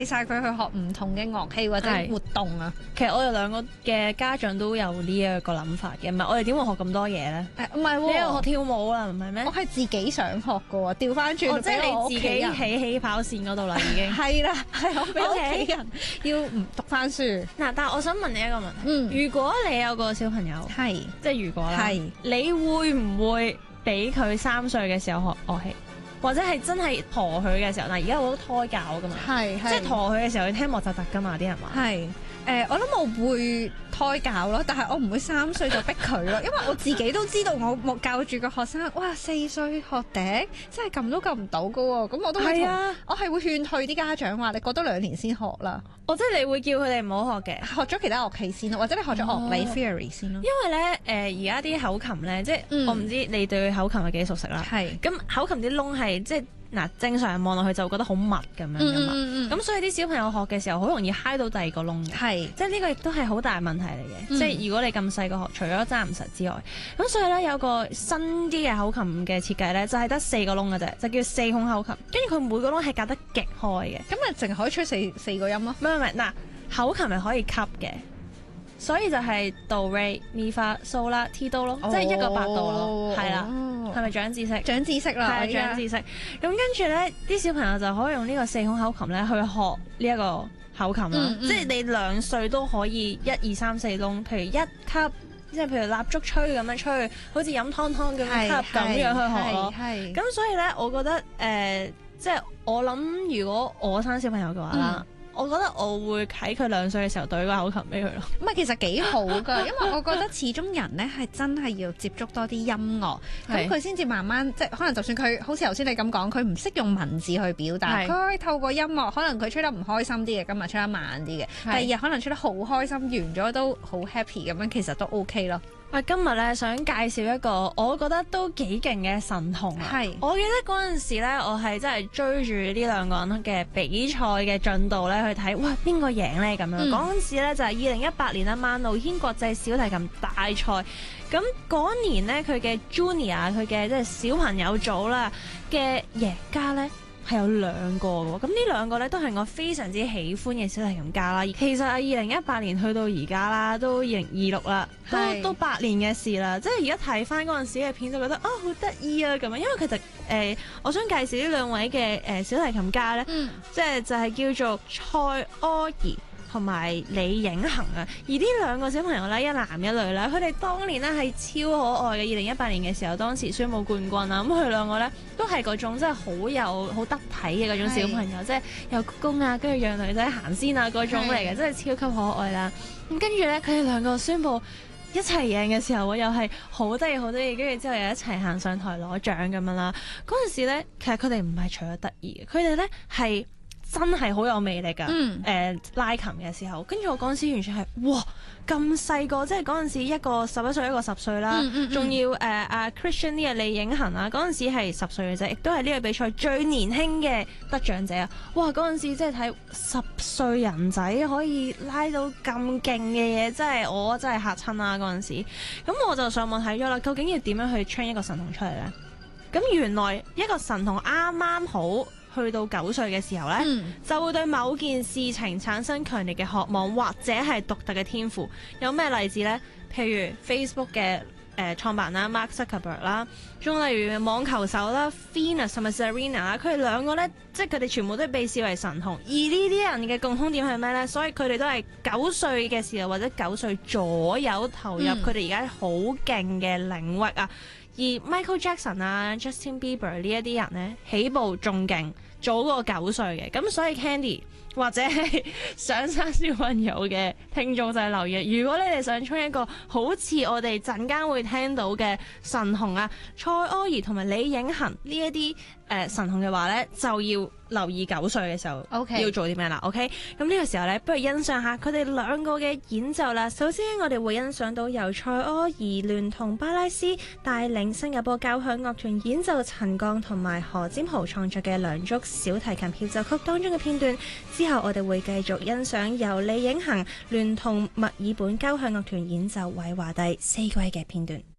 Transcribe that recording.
晒佢去學唔同嘅樂器或者活動啊。 其實我哋兩個嘅家長都有呢一個諗法嘅，唔係我哋點會學咁多嘢咧？ 唔係你又學跳舞啦，唔係咩？ 我係自己想學嘅喎，調翻轉即係你自己喺起跑線嗰度啦，已經係啦，係我俾屋企人要唔讀翻書。 嗱，但係我想問你一個問題，如果你有個小朋友， 係即係如果啦，你會唔會俾佢3歲嘅時候學樂器？或者係真係陀佢嘅時候，嗱而家好多胎教㗎嘛，即係陀佢嘅時候，你聽莫扎特㗎嘛，啲人話。係我諗我會胎教咯，但係我唔會3歲就逼佢咯，因為我自己都知道我教住個學生，哇4歲學笛，真係撳都撳唔到㗎喎，咁我都會我係會勸退啲家長話，你過多2年先學啦。 即係你會叫佢哋唔好學嘅， 學咗其他樂器先咯，或者你學咗樂理 theory 先咯。 因為咧而家啲口琴咧，即係我唔知你對口琴係幾熟悉啦。係咁口琴啲窿係即係嗱正常人望落去就會覺得好密咁樣㗎嘛。咁所以啲小朋友學嘅時候好容易揩到第二個窿嘅。係即係呢個亦都係好大問題嚟嘅。即係如果你咁細個學，除咗揸唔實之外，咁所以咧有個新啲嘅口琴嘅設計咧，就係得4個窿嘅啫，就叫4孔口琴。跟住佢每個窿係隔得極開嘅。咁咪淨係可以吹四個音咯。唔係嗱，口琴係可以吸嘅，所以就係Do Re Mi Fa So La Ti Do 咯，即係一個8度咯，係啦，係咪長知識？長知識啦，係長知識。咁跟住咧，啲小朋友就可以用呢個4孔口琴咧去學呢一個口琴啦，即係你2歲都可以1、2、3、4窿，譬如1級，即係譬如蠟燭吹咁樣吹，好似飲湯湯咁樣吸咁樣去學咯。咁所以咧，我覺得即係我諗，如果我生小朋友嘅話啦。我覺得我會喺佢2歲嘅時候對個口琴俾佢咯。唔係，其實幾好㗎，因為我覺得始終人咧係真係要接觸多啲音樂，咁佢先至慢慢即係可能就算佢好似頭先你咁講，佢唔識用文字去表達，佢可以透過音樂，可能佢吹得唔開心啲嘅，今日吹得慢啲嘅，第二日可能吹得好開心，完咗都好 happy 咁樣，其實都 OK 咯。今日咧想介紹一個我覺得都幾勁嘅神童啊！我記得嗰陣時咧，我係真係追住呢2個人嘅比賽嘅進度咧去睇，哇邊個贏咧咁樣？嗰陣時咧就係2018年萬露軒國際小提琴大賽，咁嗰年咧佢嘅 Junior 佢嘅即係小朋友組啦嘅贏家咧。係有2個嘅喎，咁呢2個咧都係我非常之喜歡嘅小提琴家啦。其實2018年去到而家啦，都2026啦，都8年嘅事啦。即係而家睇翻嗰陣時嘅片，就覺得好得意啊咁樣。因為其實我想介紹呢2位嘅小提琴家咧，即係就係叫做蔡柯兒同埋李影恒啊，而呢2個小朋友咧，一男一女啦，佢哋當年咧係超可愛嘅。2018年嘅時候，當時宣布冠軍啦，咁佢2個咧都係嗰種真係好得體嘅嗰種小朋友，即係又鞠躬啊，跟住讓女仔行先啊嗰種嚟嘅，真係超級可愛啦。咁跟住咧，佢哋2個宣布一齊贏嘅時候，又係好得意，跟住之後又一齊行上台攞獎咁樣啦。嗰陣時咧，其實佢哋唔係除咗得意嘅，佢哋咧係真係好有魅力㗎，拉琴嘅時候，跟住我嗰陣時完全係哇咁細個，即係嗰陣時一個11歲，一個10歲啦，仲要Christian 呢個李影恒啊，嗰陣時係10歲嘅啫，亦都係呢個比賽最年輕嘅得獎者啊！哇，嗰陣時即係睇10歲人仔可以拉到咁勁嘅嘢，真係我真係嚇親啦嗰陣時。咁我就上網睇咗啦，究竟要點樣去 train 一個神童出嚟呢？咁原來一個神童啱啱好去到9歲嘅時候呢，就會對某件事情產生強烈嘅渴望，或者係獨特嘅天賦。有咩例子呢？譬如 Facebook 嘅創辦人啦 Mark Zuckerberg 啦，仲例如網球手啦 Venus 同埋 Serena 啦，佢哋2個呢，即係佢哋全部都被視為神童。而呢啲人嘅共通點係咩呢？所以佢哋都係9歲嘅時候或者9歲左右投入佢哋而家好勁嘅領域啊。而 Michael Jackson 啊、Justin Bieber 呢一啲人呢，起步仲勁，早過9歲嘅，咁所以 Candy 或者係想生小朋友嘅聽眾就係留意，如果你哋想衝一個好似我哋陣間會聽到嘅神童啊，蔡柯兒同埋李影恒呢一啲神童嘅話呢，就要留意9歲嘅時候要做啲咩啦。OK， 咁呢個時候呢，不如欣賞下佢哋2個嘅演奏啦。首先我哋會欣賞到由蔡柯兒聯同巴拉斯帶領新加坡交響樂團演奏陳鋼同埋何占豪創作嘅梁祝小提琴協奏曲當中嘅片段。之後我哋會繼續欣賞由李影恒聯同墨爾本交響樂團演奏韋華第4季嘅片段。